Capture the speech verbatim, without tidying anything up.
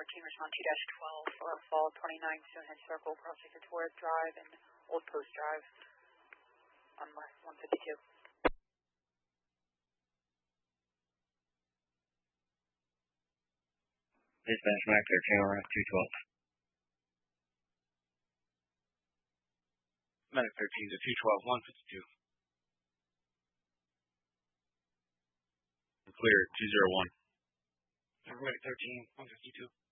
fourteen, respond two dash twelve for fall twenty-nine, Stonehenge Circle, cross Victor Torres Drive and Old Post Drive on West one fifty-two. Dispatch Mac thirteen, R F two twelve. Medic thirteen to two twelve, one fifty-two. Clear, two zero one. Medic thirteen, one fifty-two.